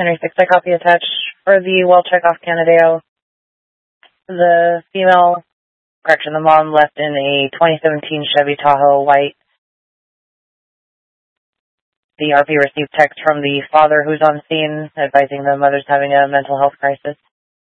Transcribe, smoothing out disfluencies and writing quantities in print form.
Henry 6, I copy attached. For the well-check-off Canadeo, the mom left in a 2017 Chevy Tahoe white. The RP received text from the father who's on scene advising the mother's having a mental health crisis.